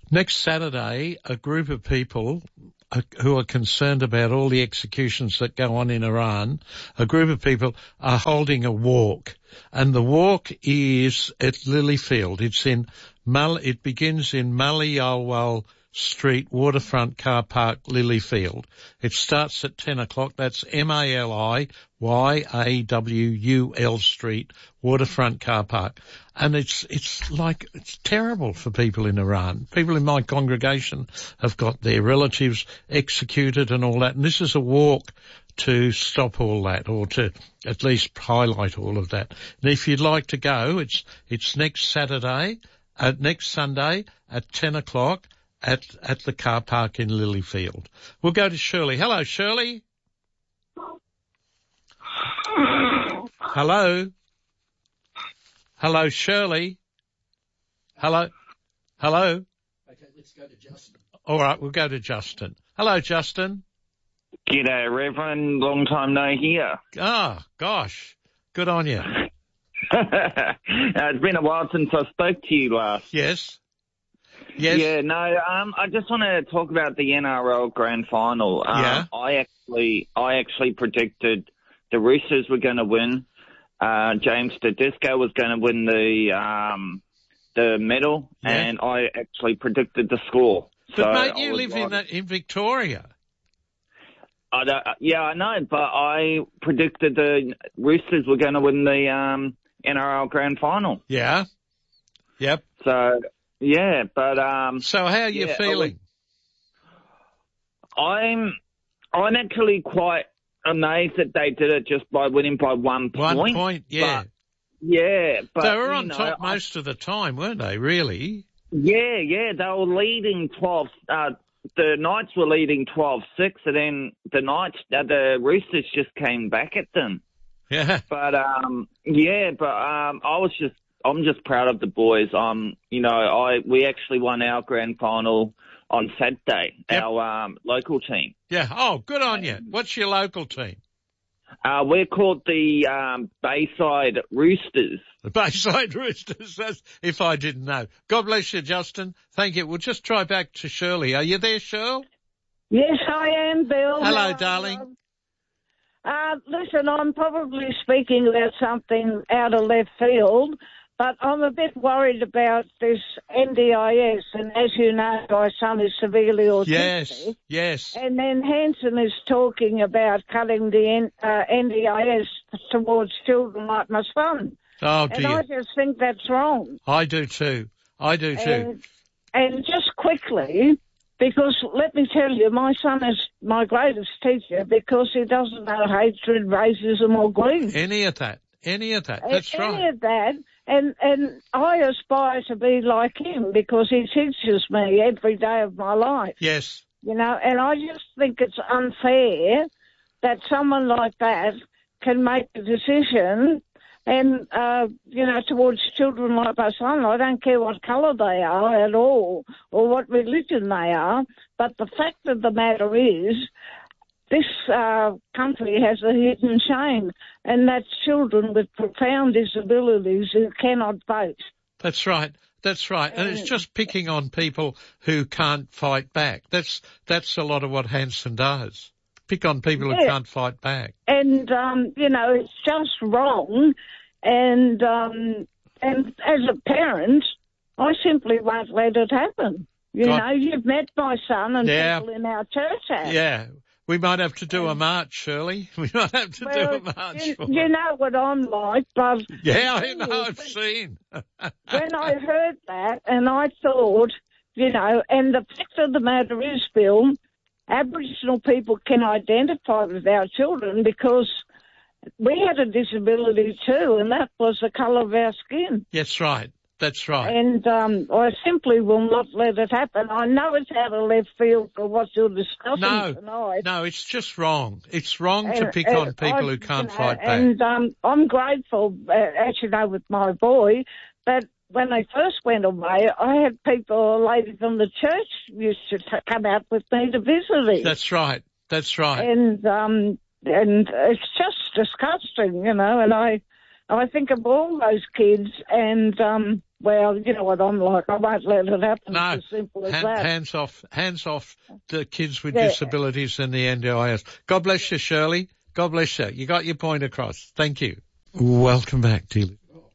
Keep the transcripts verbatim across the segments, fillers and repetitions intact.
Next Saturday, a group of people who are concerned about all the executions that go on in Iran, a group of people are holding a walk. And the walk is at Lilyfield. It's in Mal, it begins in Mali Alwal Street, Waterfront Car Park, Lilyfield. It starts at ten o'clock. That's M A L I Y A W U L Street, Waterfront Car Park. And it's, it's like, it's terrible for people in Iran. People in my congregation have got their relatives executed and all that. And this is a walk to stop all that, or to at least highlight all of that. And if you'd like to go, it's, it's next Saturday, uh, next Sunday at ten o'clock. At, at the car park in Lilyfield. We'll go to Shirley. Hello, Shirley. Hello. Hello, Shirley. Hello. Hello. Okay, let's go to Justin. All right, we'll go to Justin. Hello, Justin. G'day, Reverend. Long time no hear. Ah, gosh. Good on you. uh, it's been a while since I spoke to you last. Yes. Yes. Yeah, no, um, I just want to talk about the N R L Grand Final. Um, yeah. I actually, I actually predicted the Roosters were going to win. Uh, James Tedesco was going to win the, um, the medal, yeah. and I actually predicted the score. But so mate, you live like, in, uh, in Victoria. I don't, yeah, I know, but I predicted the Roosters were going to win the, um, N R L Grand Final. Yeah. Yep. So, yeah, but um. So how are you yeah, feeling? I'm, I'm actually quite amazed that they did it just by winning by one point. One point, yeah. But, yeah, but they were on know, top I, most of the time, weren't they? Really? Yeah, yeah, they were leading twelve. Uh, the Knights were leading twelve six, and then the Knights, uh, the Roosters just came back at them. Yeah. But um, yeah, but um, I was just. I'm just proud of the boys. Um, you know, I we actually won our grand final on Saturday, yep. our um, local team. Yeah. Oh, good on you. What's your local team? Uh, we're called the um, Bayside Roosters. The Bayside Roosters. That's, if I didn't know. God bless you, Justin. Thank you. We'll just try back to Shirley. Are you there, Shirl? Yes, I am, Bill. Hello, Hello, darling. Uh, listen, I'm probably speaking about something out of left field, but I'm a bit worried about this N D I S, and as you know, my son is severely autistic. Yes, yes. And then Hanson is talking about cutting the N, uh, N D I S towards children like my son. Oh, and dear. I just think that's wrong. I do too. I do too. And, and just quickly, because let me tell you, my son is my greatest teacher because he doesn't know hatred, racism or greed. Any of that. Any of that. That's Any right. Any of that. And, and I aspire to be like him because he teaches me every day of my life. Yes. You know, and I just think it's unfair that someone like that can make a decision and, uh, you know, towards children like my son. I don't care what colour they are at all or what religion they are, but the fact of the matter is this uh, country has a hidden shame, and that's children with profound disabilities who cannot vote. That's right. That's right. And it's just picking on people who can't fight back. That's that's a lot of what Hanson does. Pick on people yeah. who can't fight back. And, um, you know, it's just wrong. And, um, and as a parent, I simply won't let it happen. You God. know, you've met my son and yeah. people in our church have. Yeah. We might have to do a march, Shirley. We might have to well, do a march. You, for you know what I'm like, but... Yeah, I know, I've seen. When I heard that, and I thought, you know, and the fact of the matter is, Bill, Aboriginal people can identify with our children because we had a disability too, and that was the colour of our skin. That's right. That's right. And um, I simply will not let it happen. I know it's out of left field for what you're discussing no, tonight. No, it's just wrong. It's wrong and, to pick and on people I, who can't you know, fight back. And um, I'm grateful, uh, as you know, with my boy, that when I first went away, I had people, a lady from the church used to t- come out with me to visit him. That's right. That's right. And um, and it's just disgusting, you know, and I, I think of all those kids and... Um, well, you know what I'm like. I won't let it happen. No, It's as simple as hand, that. hands off, hands off the kids with Yeah. disabilities and the N D I S. God bless you, Shirley. God bless you. You got your point across. Thank you. Welcome back, dear.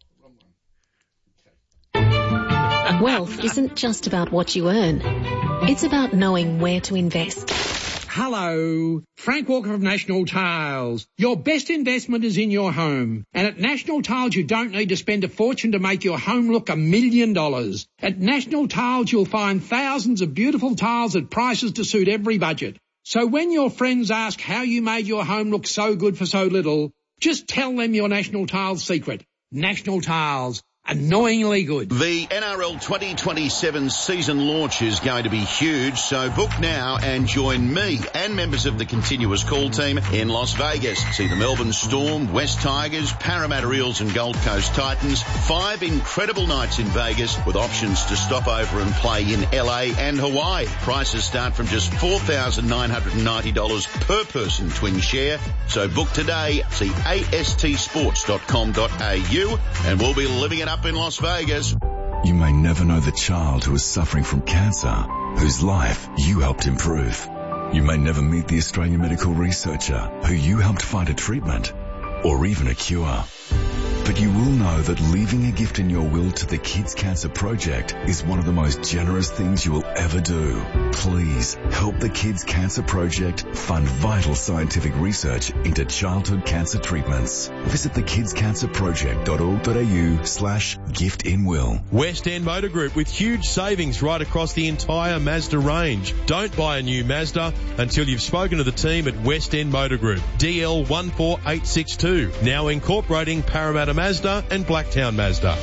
Wealth isn't just about what you earn. It's about knowing where to invest. Hello, Frank Walker of National Tiles. Your best investment is in your home. And at National Tiles, you don't need to spend a fortune to make your home look a million dollars. At National Tiles, you'll find thousands of beautiful tiles at prices to suit every budget. So when your friends ask how you made your home look so good for so little, just tell them your National Tiles secret. National Tiles. Annoyingly good. The N R L twenty twenty-seven season launch is going to be huge, so book now and join me and members of the Continuous Call team in Las Vegas. See the Melbourne Storm, West Tigers, Parramatta Eels and Gold Coast Titans. Five incredible nights in Vegas with options to stop over and play in L A and Hawaii. Prices start from just four thousand nine hundred ninety dollars per person twin share. So book today. See A S T sports dot com dot A U and we'll be living it up in Las Vegas. You may never know the child who is suffering from cancer, whose life you helped improve. You may never meet the Australian medical researcher who you helped find a treatment or even a cure. But you will know that leaving a gift in your will to the Kids Cancer Project is one of the most generous things you will ever do. Please help the Kids Cancer Project fund vital scientific research into childhood cancer treatments. Visit the kids cancer project dot org dot A U slash gift in will. West End Motor Group with huge savings right across the entire Mazda range. Don't buy a new Mazda until you've spoken to the team at West End Motor Group. D L one four eight six two. Now incorporating Parramatta Mazda and Blacktown Mazda.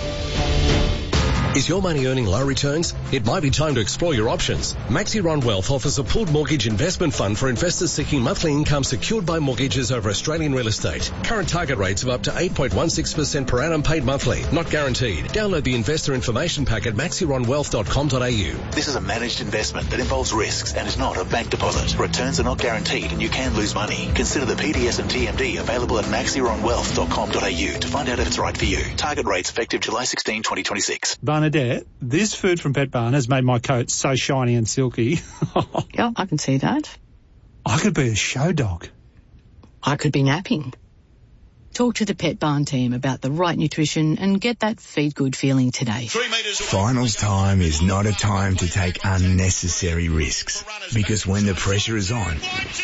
Is your money earning low returns? It might be time to explore your options. Maxiron Wealth offers a pooled mortgage investment fund for investors seeking monthly income secured by mortgages over Australian real estate. Current target rates of up to eight point one six percent per annum paid monthly, not guaranteed. Download the investor information pack at maxiron wealth dot com dot A U. This is a managed investment that involves risks and is not a bank deposit. Returns are not guaranteed and you can lose money. Consider the P D S and T M D available at maxiron wealth dot com dot A U to find out if it's right for you. Target rates effective July sixteenth, twenty twenty-six. Bernadette, this food from Pet Barn has made my coat so shiny and silky. Yeah, I can see that. I could be a show dog. I could be napping. Talk to the Pet Barn team about the right nutrition and get that feed good feeling today. Finals time is not a time to take unnecessary risks, because when the pressure is on,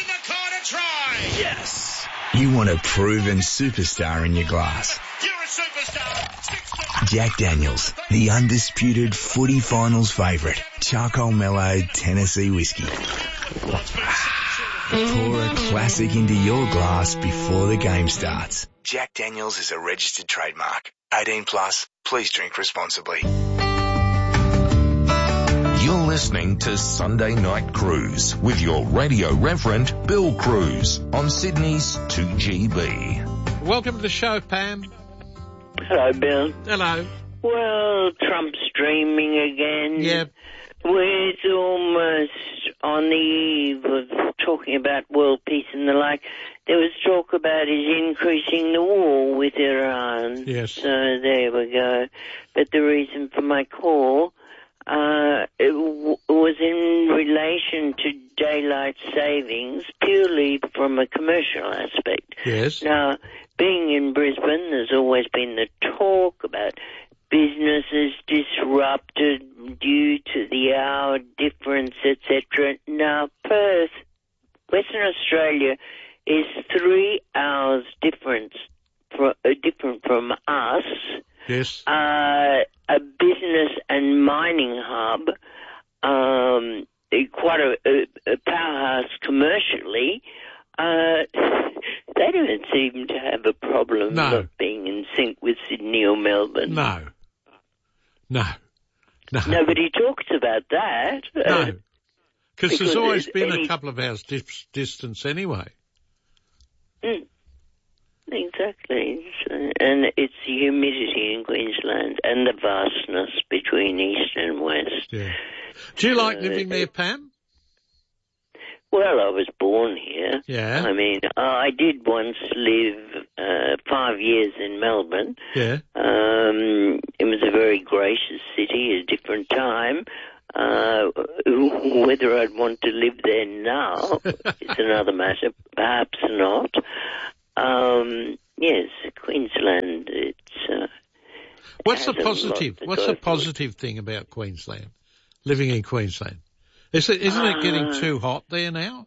Yes! you want a proven superstar in your glass. You're a superstar! Jack Daniels, the undisputed footy finals favourite. Charcoal mellowed Tennessee whiskey. Pour a classic into your glass before the game starts. Jack Daniels is a registered trademark. eighteen plus, please drink responsibly. You're listening to Sunday Night Cruise with your radio reverend, Bill Cruz, on Sydney's two G B. Welcome to the show, Pam. Hello, Bill. Hello. Well, Trump's dreaming again. Yep. We're almost on the eve of talking about world peace and the like. There was talk about his increasing the war with Iran. Yes. So there we go. But the reason for my call uh, it w- was in relation to daylight savings, purely from a commercial aspect. Yes. Now, being in Brisbane, there's always been the talk about businesses disrupted due to the hour difference, et cetera. Now, Perth, Western Australia, is three hours difference for, uh, different from us. Yes. Uh, a business and mining hub, um, quite a, a, a powerhouse commercially. Uh, they don't seem to have a problem No. not being in sync with Sydney or Melbourne. No. No. No. Nobody talks about that. No. Uh, Cause because there's always been any... a couple of hours dis- distance anyway. Mm, exactly. So, and it's the humidity in Queensland and the vastness between east and west. Yeah. Do you like Uh, living there, Pam? Well, I was born here. Yeah. I mean, I did once live uh, five years in Melbourne. Yeah. Um, it was a very gracious city, a different time. Uh, whether I'd want to live there now is another matter. Perhaps not. Um, yes, Queensland, it's... Uh, What's the has a lot positive? to What's go the for. positive thing about Queensland? Living in Queensland, is it? Isn't it getting Uh, too hot there now?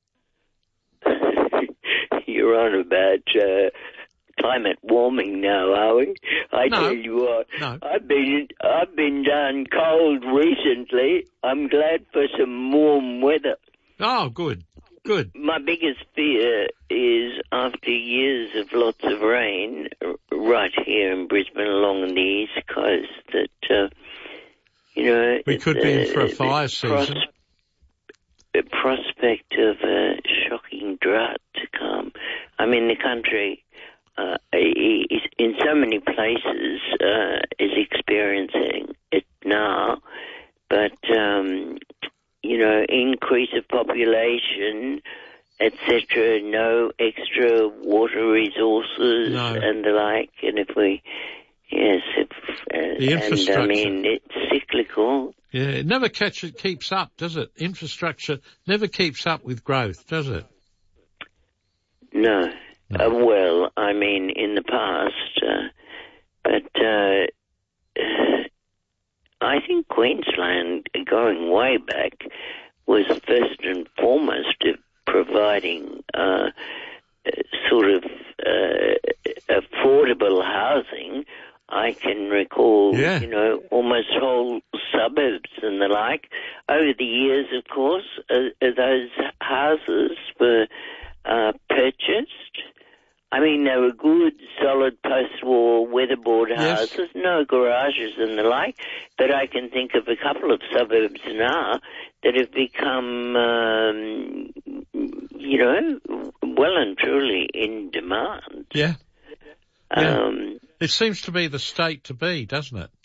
You're on about uh, climate warming now, are we? I No. tell you what, No. I've been I've been down cold recently. I'm glad for some warm weather. Oh, good, good. My biggest fear is after years of lots of rain, r- right here in Brisbane along the east coast, that uh, you know We could be in for a the- fire the pros- season. the prospect of a shocking drought to come. I mean, the country uh, is, in so many places uh, is experiencing it now, but um, you know, increase of population, et cetera, no extra water resources No. and the like, and if we, yes, if, uh, The and I infrastructure. mean, it's cyclical. Yeah, it never catch it keeps up, does it? Infrastructure never keeps up with growth, does it? No. Uh, well, I mean, in the past, uh, but uh, I think Queensland, going way back, was first and foremost of providing uh, sort of uh, affordable housing. I can recall, Yeah. you know, almost whole suburbs and the like. Over the years, of course, uh, those houses were uh, purchased. I mean, they were good, solid post-war weatherboard Yes. houses, no garages and the like. But I can think of a couple of suburbs now that have become, um, you know, well and truly in demand. Yeah. Yeah. Um, It seems to be the state to be, doesn't it?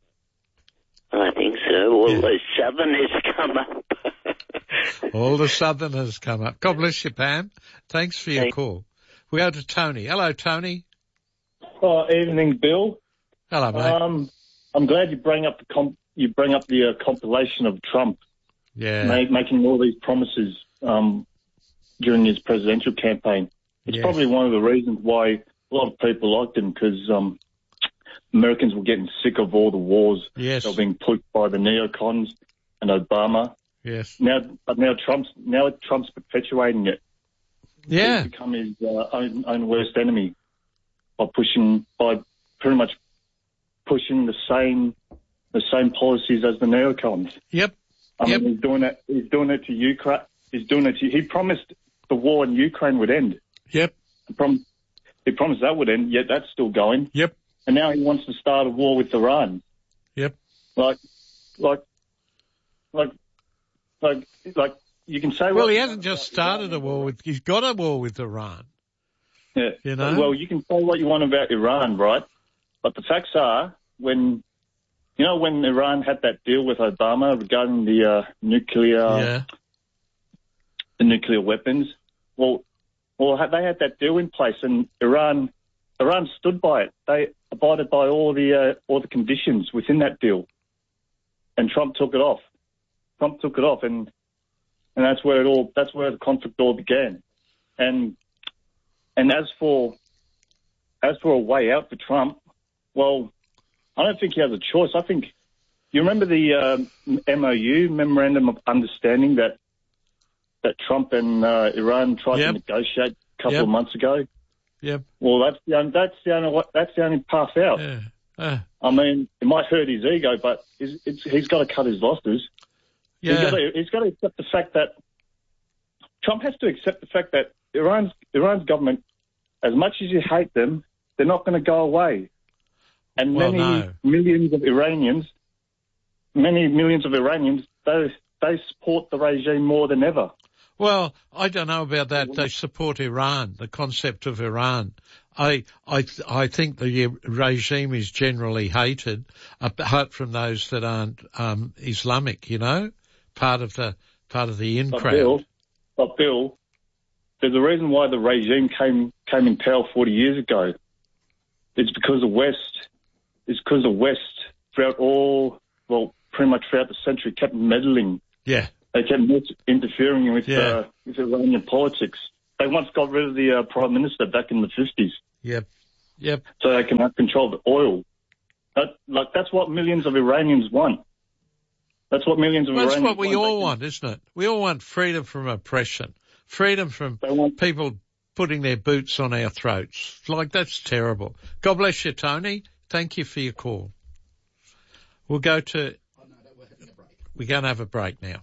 I think so. All Yeah. those southerners come up. All the southerners come up. God bless you, Pam. Thanks for your Thank- call. We go to Tony. Hello, Tony. Oh, evening, Bill. Hello, mate. Um, I'm glad you bring up the comp- you bring up the uh, compilation of Trump Yeah. ma- making all these promises um, during his presidential campaign. It's Yes. probably one of the reasons why a lot of people liked him, because um, Americans were getting sick of all the wars Yes. that were being pushed by the neocons and Obama. Yes. Now, but now Trump's now Trump's perpetuating it. Yeah. He's become his uh, own, own worst enemy by pushing, by pretty much pushing the same, the same policies as the neocons. Yep. I Yep. mean, he's doing it. He's doing it to Ukraine. He's doing it to. He promised the war in Ukraine would end. Yep. He, prom- he promised that would end. Yet that's still going. Yep. And now he wants to start a war with Iran. Yep. Like, like, like, like, like. You can say. Well, what he you hasn't want just about started Iran. a war with, he's got a war with Iran. Yeah. You know? Well, you can say what you want about Iran, right? But the facts are, when, you know, when Iran had that deal with Obama regarding the uh, nuclear, Yeah. the nuclear weapons, well, well, they had that deal in place, and Iran, Iran stood by it. They abided by all the uh, all the conditions within that deal, and Trump took it off. Trump took it off, and and that's where it all. That's where the conflict all began, and. And as for as for a way out for Trump, well, I don't think he has a choice. I think you remember the uh, M O U, Memorandum of Understanding, that that Trump and uh, Iran tried Yep. to negotiate a couple Yep. of months ago. Yep. Well, that's the only, that's the only that's the only path out. Yeah. Uh, I mean, it might hurt his ego, but it's, it's, he's got to cut his losses. yeah. He's got to, he's got to accept the fact that Trump has to accept the fact that Iran's Iran's government, as much as you hate them, they're not going to go away. And Well, many no. millions of Iranians, many millions of Iranians, they they support the regime more than ever. Well, I don't know about that. They support Iran, the concept of Iran. I, I, I think the regime is generally hated, apart from those that aren't um, Islamic. You know, part of the part of the in But crowd. Bill, But Bill, there's a reason why the regime came came in power forty years ago. It's because the West, it's because the West throughout all, well, pretty much throughout the century kept meddling. Yeah. They kept interfering with, Yeah. uh, with Iranian politics. They once got rid of the uh, Prime Minister back in the fifties. Yep. Yep. So they can have control of the oil. That, like, that's what millions of Iranians want. That's what millions of Well, that's Iranians what we want. all want, isn't it? We all want freedom from oppression, freedom from people putting their boots on our throats. Like, that's terrible. God bless you, Tony. Thank you for your call. We'll go to... We're going to have a break now.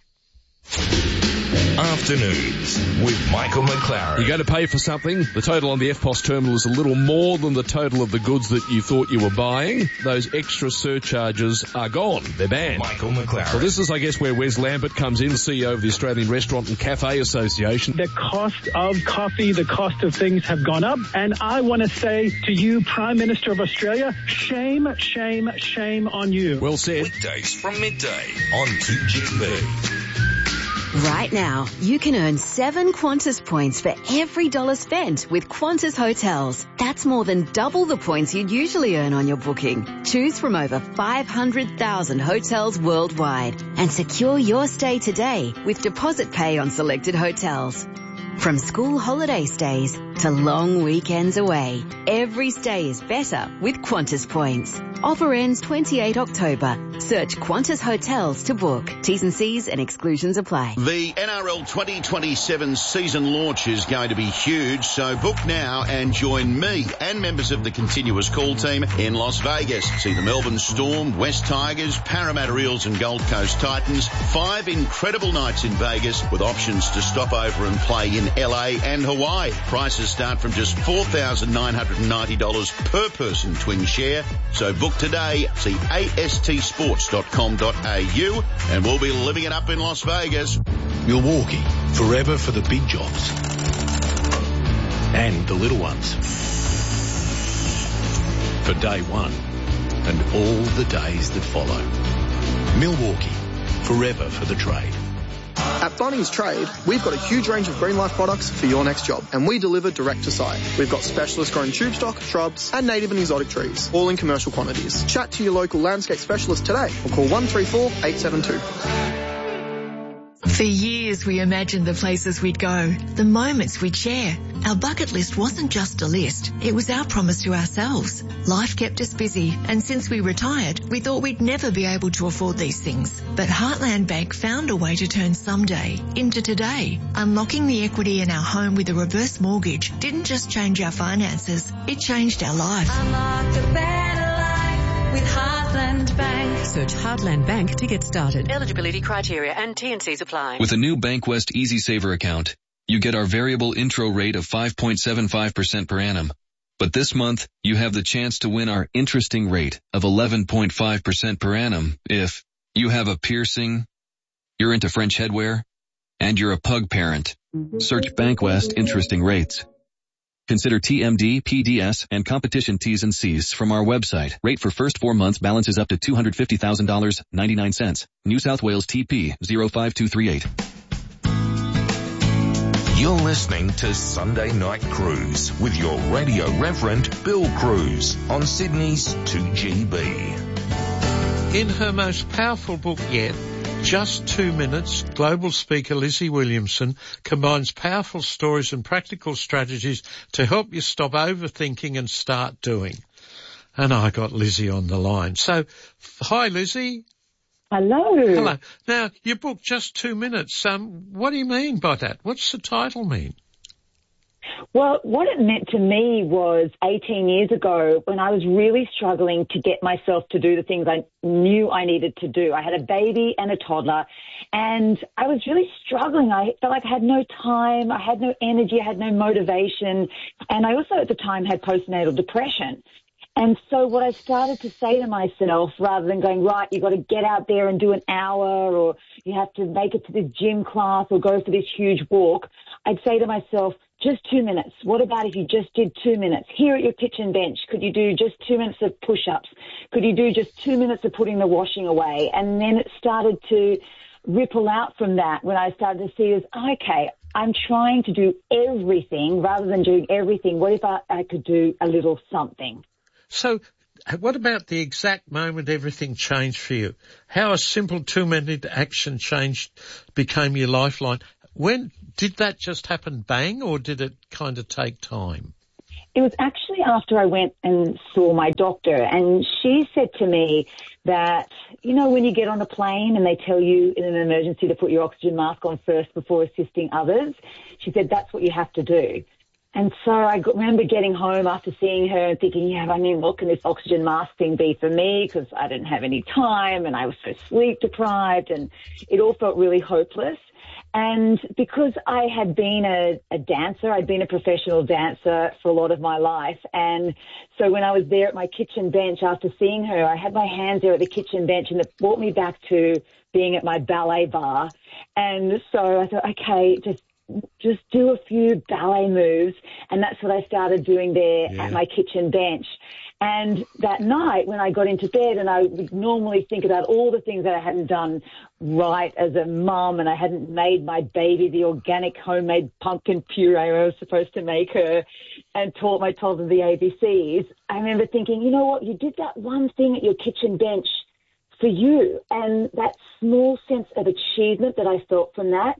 Afternoons with Michael McLaren. You go to pay for something, the total on the F P O S terminal is a little more than the total of the goods that you thought you were buying. Those extra surcharges are gone. They're banned. Michael McLaren. So this is, I guess, where Wes Lambert comes in, C E O of the Australian Restaurant and Cafe Association. The cost of coffee, the cost of things have gone up. And I want to say to you, Prime Minister of Australia, shame, shame, shame on you. Well said. Weekdays from midday on two G B. Right now, you can earn seven Qantas points for every dollar spent with Qantas Hotels. That's more than double the points you'd usually earn on your booking. Choose from over five hundred thousand hotels worldwide and secure your stay today with deposit pay on selected hotels. From school holiday stays to long weekends away, every stay is better with Qantas points. Offer ends twenty-eighth of October. Search Qantas Hotels to book. T's and C's and exclusions apply. The N R L twenty twenty-seven season launch is going to be huge, so book now and join me and members of the continuous call team in Las Vegas. See the Melbourne Storm, West Tigers, Parramatta Eels and Gold Coast Titans. Five incredible nights in Vegas with options to stop over and play in L A and Hawaii. Prices start from just four thousand nine hundred ninety dollars per person twin share. So book today. See A S T sports dot com dot a u and we'll be living it up in Las Vegas. Milwaukee, forever for the big jobs and the little ones. For day one and all the days that follow. Milwaukee, forever for the trade. At Bunnings Trade, we've got a huge range of green life products for your next job, and we deliver direct to site. We've got specialist grown tube stock, shrubs, and native and exotic trees, all in commercial quantities. Chat to your local landscape specialist today or call one three four, eight seven two. For years we imagined the places we'd go, the moments we'd share. Our bucket list wasn't just a list, it was our promise to ourselves. Life kept us busy, and since we retired, we thought we'd never be able to afford these things. But Heartland Bank found a way to turn someday into today. Unlocking the equity in our home with a reverse mortgage didn't just change our finances, it changed our life. Unlock a better life with Heartland Bank. Search Heartland Bank to get started. Eligibility criteria and T and C's apply. With a new BankWest Easy Saver account, you get our variable intro rate of five point seven five percent per annum. But this month, you have the chance to win our interesting rate of eleven point five percent per annum if you have a piercing, you're into French headwear, and you're a pug parent. Search BankWest Interesting Rates. Consider T M D, P D S, and competition T's and C's from our website. Rate for first four months balances up to two hundred fifty thousand dollars and ninety-nine cents. New South Wales T P zero five two three eight. You're listening to Sunday Night Cruise with your radio reverend, Bill Cruz, on Sydney's two G B. In her most powerful book yet, Just Two Minutes, global speaker Lizzie Williamson combines powerful stories and practical strategies to help you stop overthinking and start doing. And I got Lizzie on the line. So, hi Lizzie. Hello. Hello. Now, your book, Just Two Minutes, um, what do you mean by that? What's the title mean? Well, what it meant to me was eighteen years ago when I was really struggling to get myself to do the things I knew I needed to do. I had a baby and a toddler, and I was really struggling. I felt like I had no time, I had no energy, I had no motivation, and I also at the time had postnatal depression. And so what I started to say to myself, rather than going, right, you've got to get out there and do an hour, or you have to make it to this gym class or go for this huge walk, I'd say to myself, just two minutes. What about if you just did two minutes? Here at your kitchen bench, could you do just two minutes of push-ups? Could you do just two minutes of putting the washing away? And then it started to ripple out from that when I started to see as, okay, I'm trying to do everything rather than doing everything. What if I, I could do a little something? So what about the exact moment everything changed for you? How a simple two-minute action change became your lifeline? When did that just happen bang, or did it kind of take time? It was actually after I went and saw my doctor, and she said to me that, you know, when you get on a plane and they tell you in an emergency to put your oxygen mask on first before assisting others, she said that's what you have to do. And so I got, remember getting home after seeing her and thinking, yeah, I mean, what can this oxygen mask thing be for me? Because I didn't have any time and I was so sleep deprived, and it all felt really hopeless. And because I had been a, a dancer, I'd been a professional dancer for a lot of my life. And so when I was there at my kitchen bench after seeing her, I had my hands there at the kitchen bench, and it brought me back to being at my ballet bar. And so I thought, okay, just just do a few ballet moves. And that's what I started doing there yeah. at my kitchen bench. And that night when I got into bed, and I would normally think about all the things that I hadn't done right as a mum, and I hadn't made my baby the organic homemade pumpkin puree I was supposed to make her, and taught my toddler the A B Cs, I remember thinking, you know what, you did that one thing at your kitchen bench for you. And that small sense of achievement that I felt from that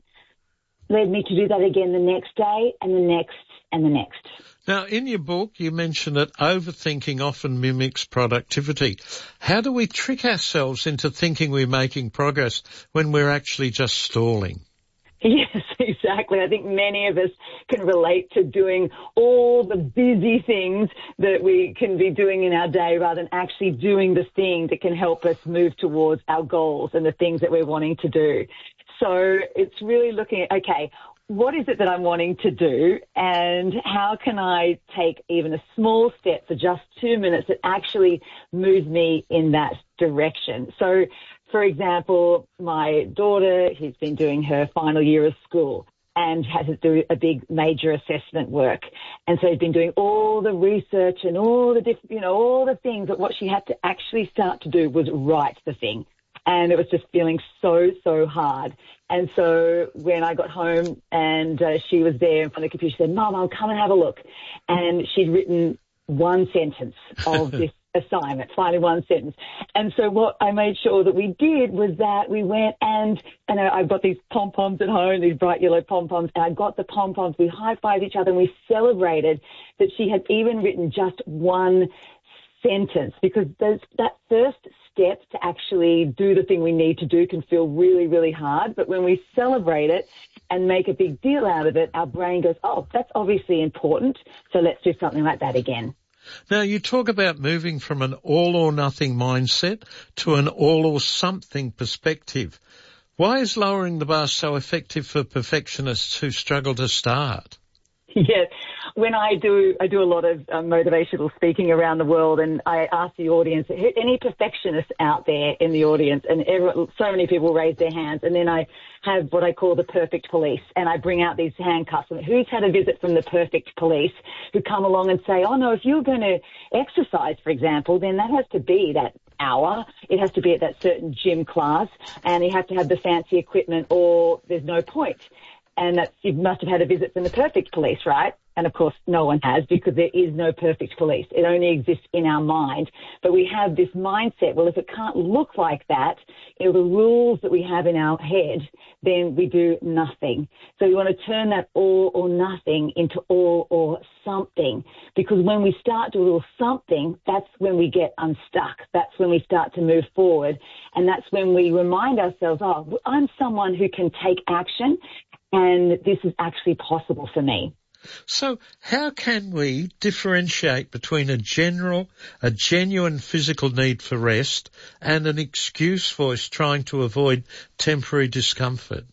led me to do that again the next day and the next and the next. Now, in your book, you mention that overthinking often mimics productivity. How do we trick ourselves into thinking we're making progress when we're actually just stalling? Yes, exactly. I think many of us can relate to doing all the busy things that we can be doing in our day rather than actually doing the thing that can help us move towards our goals and the things that we're wanting to do. So it's really looking at, okay, what is it that I'm wanting to do, and how can I take even a small step for just two minutes that actually moves me in that direction? So, for example, my daughter, who's been doing her final year of school and has to do a big major assessment work. And so she's been doing all the research and all the, diff- you know, all the things, but what she had to actually start to do was write the thing. And it was just feeling so, so hard. And so when I got home and uh, she was there in front of the computer, she said, Mum, I'll come and have a look. And she'd written one sentence of this assignment, finally one sentence. And so what I made sure that we did was that we went and, and I've got these pom-poms at home, these bright yellow pom-poms, and I got the pom-poms. We high-fived each other and we celebrated that she had even written just one sentence, because those, that first step to actually do the thing we need to do can feel really, really hard. But when we celebrate it and make a big deal out of it, our brain goes, oh, that's obviously important, so let's do something like that again. Now, you talk about moving from an all-or-nothing mindset to an all-or-something perspective. Why is lowering the bar so effective for perfectionists who struggle to start? Yeah, when I do, I do a lot of um, motivational speaking around the world, and I ask the audience, any perfectionists out there in the audience, and everyone, so many people raise their hands, and then I have what I call the perfect police, and I bring out these handcuffs. And who's had a visit from the perfect police who come along and say, oh no, if you're going to exercise, for example, then that has to be that hour. It has to be at that certain gym class, and you have to have the fancy equipment, or there's no point. And that's, you must have had a visit from the perfect police, right? And of course, no one has, because there is no perfect police. It only exists in our mind. But we have this mindset, well, if it can't look like that, you know, the rules that we have in our head, then we do nothing. So we want to turn that all or nothing into all or something. Because when we start to do a little something, that's when we get unstuck. That's when we start to move forward. And that's when we remind ourselves, oh, I'm someone who can take action, and this is actually possible for me. So how can we differentiate between a general, a genuine physical need for rest and an excuse voice trying to avoid temporary discomfort?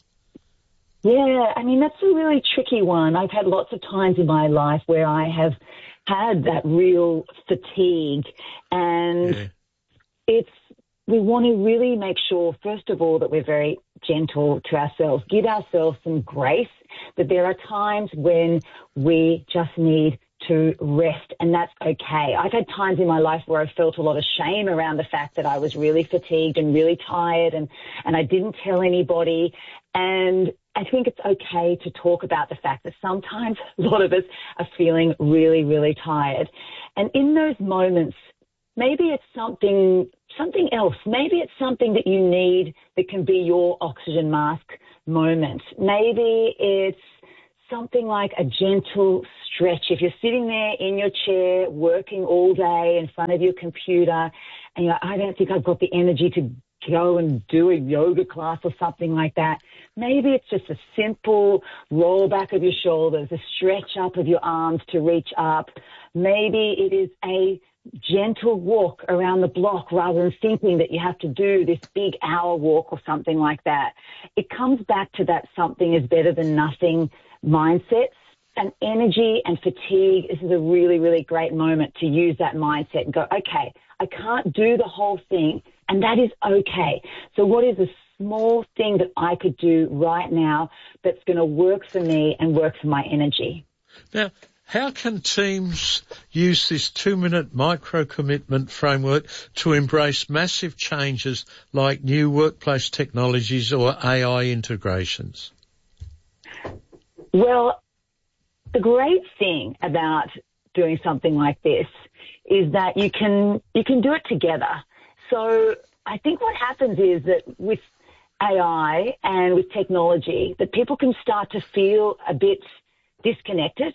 Yeah, I mean, that's a really tricky one. I've had lots of times in my life where I have had that real fatigue, and yeah. it's, we want to really make sure, first of all, that we're very gentle to ourselves, give ourselves some grace, that there are times when we just need to rest, and that's okay. I've had times in my life where I felt a lot of shame around the fact that I was really fatigued and really tired, and, and I didn't tell anybody. And I think it's okay to talk about the fact that sometimes a lot of us are feeling really, really tired. And in those moments, maybe it's something something else. Maybe it's something that you need that can be your oxygen mask moment. Maybe it's something like a gentle stretch. If you're sitting there in your chair working all day in front of your computer and you're like, I don't think I've got the energy to go and do a yoga class or something like that, maybe it's just a simple roll back of your shoulders, a stretch up of your arms to reach up. Maybe it is a gentle walk around the block rather than thinking that you have to do this big hour walk or something like that. It comes back to that something is better than nothing mindset. And energy and fatigue, this is a really, really great moment to use that mindset and go, okay, I can't do the whole thing, and that is okay. So what is a small thing that I could do right now that's going to work for me and work for my energy? Now, how can teams use this two-minute micro-commitment framework to embrace massive changes like new workplace technologies or A I integrations? Well, the great thing about doing something like this is that you can you can do it together. So I think what happens is that with A I and with technology, that people can start to feel a bit disconnected.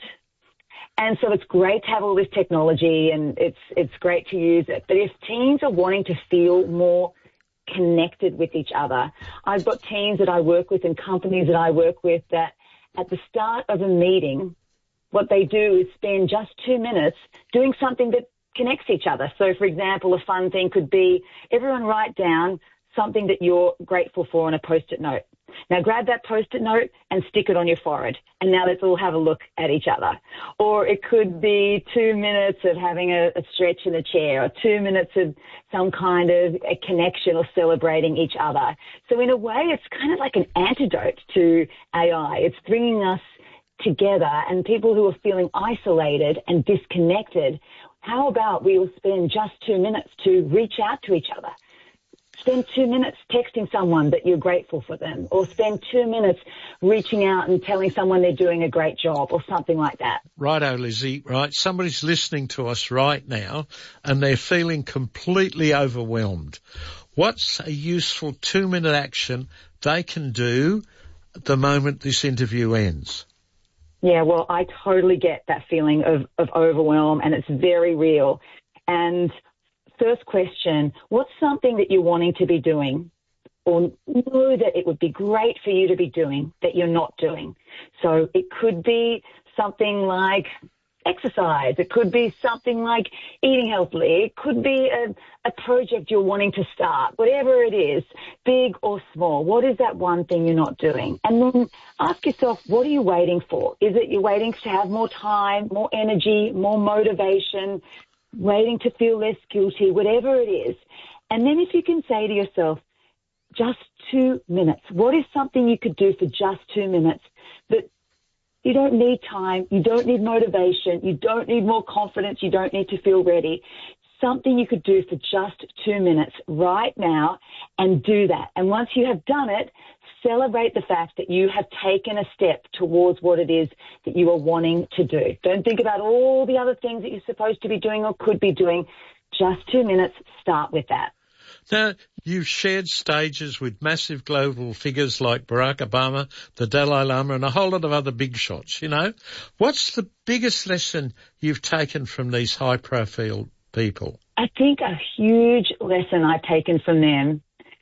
And so it's great to have all this technology and it's it's great to use it. But if teams are wanting to feel more connected with each other, I've got teams that I work with and companies that I work with that at the start of a meeting, what they do is spend just two minutes doing something that connects each other. So, for example, a fun thing could be everyone write down something that you're grateful for on a Post-it note. Now grab that Post-it note and stick it on your forehead. And now let's all have a look at each other. Or it could be two minutes of having a, a stretch in a chair, or two minutes of some kind of a connection or celebrating each other. So in a way, it's kind of like an antidote to A I. It's bringing us together, and people who are feeling isolated and disconnected, how about we will spend just two minutes to reach out to each other? Spend two minutes texting someone that you're grateful for them, or spend two minutes reaching out and telling someone they're doing a great job or something like that. Righto, Lizzie, right? Somebody's listening to us right now and they're feeling completely overwhelmed. What's a useful two-minute action they can do the moment this interview ends? Yeah, well, I totally get that feeling of, of overwhelm, and it's very real. And first question, what's something that you're wanting to be doing or know that it would be great for you to be doing that you're not doing? So it could be something like exercise. It could be something like eating healthily. It could be a, a project you're wanting to start, whatever it is, big or small. What is that one thing you're not doing? And then ask yourself, what are you waiting for? Is it you're waiting to have more time, more energy, more motivation, waiting to feel less guilty, whatever it is? And then if you can say to yourself, just two minutes, what is something you could do for just two minutes that you don't need time, you don't need motivation, you don't need more confidence, you don't need to feel ready. Something you could do for just two minutes right now, and do that. And once you have done it, celebrate the fact that you have taken a step towards what it is that you are wanting to do. Don't think about all the other things that you're supposed to be doing or could be doing. Just two minutes, start with that. Now, you've shared stages with massive global figures like Barack Obama, the Dalai Lama, and a whole lot of other big shots, you know. What's the biggest lesson you've taken from these high-profile people? I think a huge lesson I've taken from them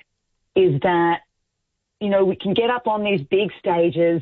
is that, you know, we can get up on these big stages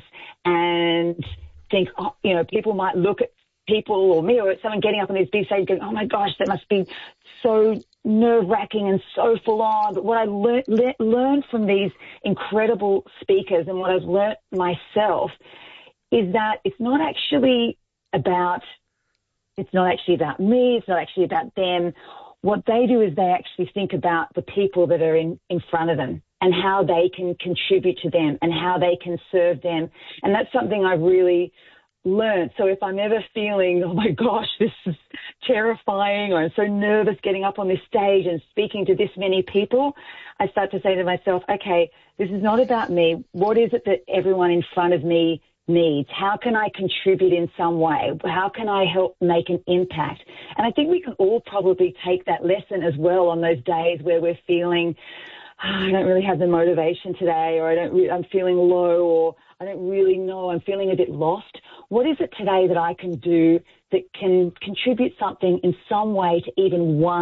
and think, oh, you know, people might look at people or me or someone getting up on these big stages going, oh, my gosh, that must be so nerve-wracking and so full-on. But what I learned le- learned from these incredible speakers, and what I've learnt myself, is that it's not actually about it's not actually about me. It's not actually about them. What they do is they actually think about the people that are in, in front of them and how they can contribute to them and how they can serve them. And that's something I've really learned. So if I'm ever feeling, oh my gosh, this is terrifying, or I'm so nervous getting up on this stage and speaking to this many people, I start to say to myself, okay, this is not about me. What is it that everyone in front of me needs? How can I contribute in some way? How can I help make an impact? And I think we can all probably take that lesson as well on those days where we're feeling, oh, I don't really have the motivation today, or I don't re- I'm feeling low, or I don't really know, I'm feeling a bit lost. What is it today that I can do that can contribute something in some way to even one